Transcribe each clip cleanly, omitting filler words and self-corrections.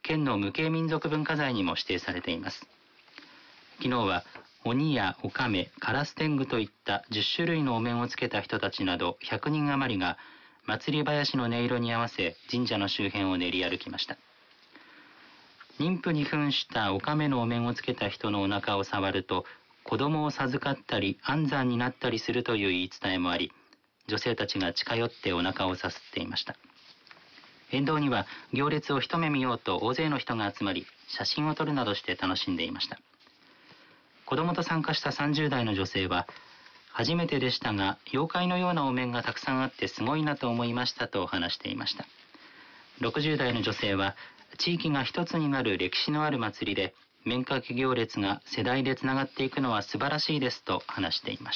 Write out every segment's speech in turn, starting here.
県の無形民族文化財にも指定されています。昨日は鬼やオカメ、カラス天狗といった10種類のお面をつけた人たちなど100人余りが祭り囃子の音色に合わせ神社の周辺を練り歩きました。妊婦に扮したオカメのお面をつけた人のお腹を触ると子供を授かったり安産になったりするという言い伝えもあり、女性たちが近寄ってお腹をさすっていました。沿道には行列を一目見ようと大勢の人が集まり、写真を撮るなどして楽しんでいました。子供と参加した30代の女性は、初めてでしたが妖怪のようなお面がたくさんあってすごいなと思いましたと話していました。60代の女性は、地域が一つになる歴史のある祭りで面かけ行列が世代でつながっていくのは素晴らしいですと話していました。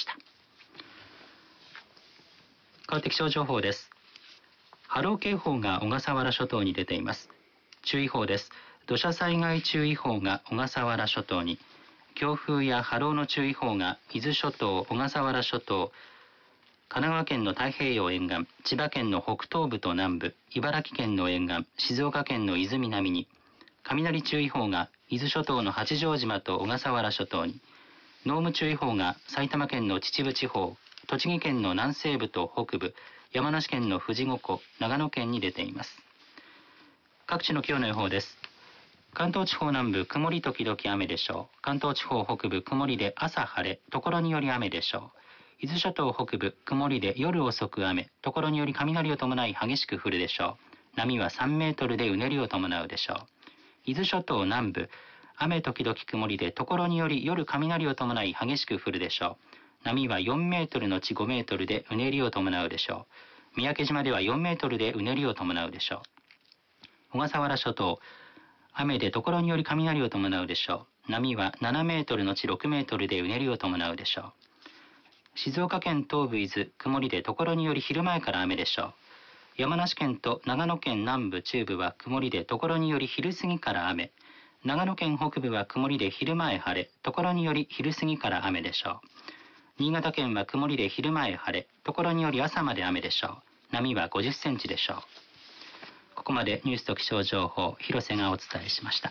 変わって気象情報です。波浪警報が小笠原諸島に出ています。注意報です。土砂災害注意報が小笠原諸島に、強風や波浪の注意報が伊豆諸島、小笠原諸島、神奈川県の太平洋沿岸、千葉県の北東部と南部、茨城県の沿岸、静岡県の伊豆南に、雷注意報が伊豆諸島の八丈島と小笠原諸島に、濃霧注意報が埼玉県の秩父地方、栃木県の南西部と北部、山梨県の富士五湖、長野県に出ています。各地の今日の予報です。関東地方南部、曇り時々雨でしょう。関東地方北部、曇りで朝晴れ、ところにより雨でしょう。伊豆諸島北部、曇りで夜遅く雨、ところにより雷を伴い激しく降るでしょう。波は3メートルでうねりを伴うでしょう。伊豆諸島南部、雨時々曇りでところにより夜雷を伴い激しく降るでしょう。波は4メートルのち5メートルでうねりを伴うでしょう。三宅島では4メートルでうねりを伴うでしょう。小笠原諸島、雨でところにより雷を伴うでしょう。波は7メートルのち6メートルでうねりを伴うでしょう。静岡県東部伊豆、曇りでところにより昼前から雨でしょう。山梨県と長野県南部中部は曇りでところにより昼過ぎから雨。長野県北部は曇りで昼前晴れ、ところにより昼過ぎから雨でしょう。新潟県は曇りで昼前晴れ、ところにより朝まで雨でしょう。波は50センチでしょう。ここまでニュースと気象情報、広瀬がお伝えしました。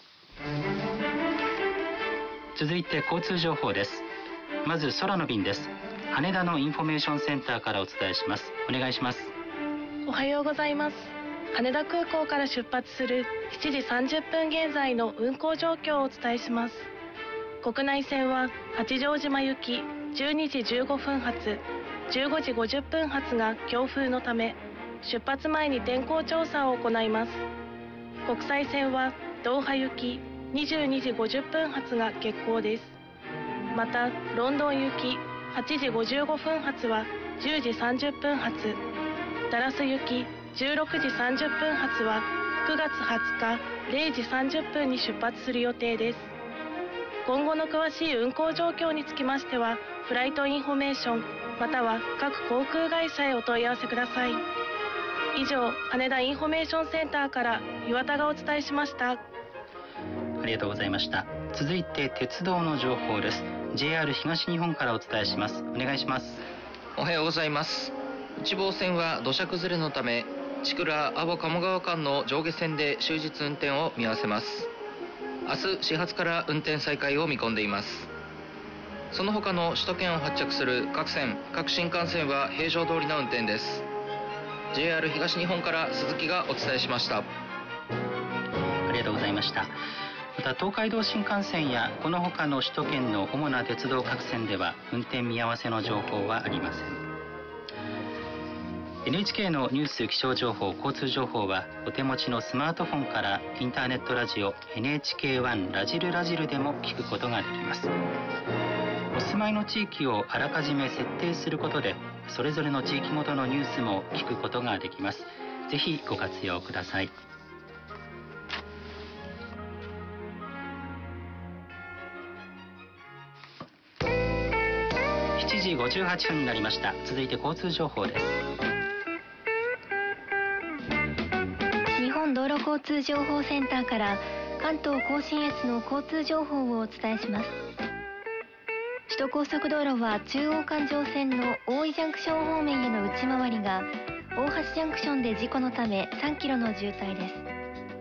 続いて交通情報です。まず空の便です。羽田のインフォメーションセンターからお伝えします。お願いします。 おはようございます。羽田空港から出発する7時30分現在の運航状況をお伝えします。国内線は八丈島行き12時15分発、15時50分発が強風のため出発前に天候調査を行います。国際線はドーハ行き22時50分発が欠航です。またロンドン行き8時55分発は10時30分発、ダラス行き16時30分発は9月20日0時30分に出発する予定です。今後の詳しい運航状況につきましては、フライトインフォメーションまたは各航空会社へお問い合わせください。以上、羽田インフォメーションセンターから岩田がお伝えしました。 ありがとうございました。続いて鉄道の情報です。 JR 東日本からお伝えします。お願いします。 おはようございます。内房線は土砂崩れのため千倉阿保鴨川間の上下線で終日運転を見合わせます。明日始発から運転再開を見込んでいます。その他の首都圏を発着する各線各新幹線は平常通りの運転です。 JR 東日本から鈴木がお伝えしました。 ありがとうございました。また東海道新幹線やこの他の首都圏の主な鉄道各線では運転見合わせの情報はありません。 NHK のニュース気象情報交通情報はお手持ちのスマートフォンからインターネットラジオ NHK1 ラジルラジルでも聞くことができます。お住まいの地域をあらかじめ設定することでそれぞれの地域ごとのニュースも聞くことができます。ぜひご活用ください。7時58分になりました。続いて交通情報です。 日本道路交通情報センターから関東甲信越の交通情報をお伝えします。首都高速道路は中央環状線の大井ジャンクション方面への内回りが大橋ジャンクションで事故のため3キロの渋滞です。